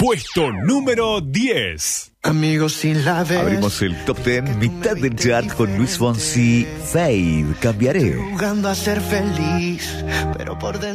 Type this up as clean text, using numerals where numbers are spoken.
Puesto número 10. Amigos sin la vez. Abrimos el top 10, mitad del chart con Luis Fonsi, Fade, Cambiaré. Jugando a ser feliz, pero por dentro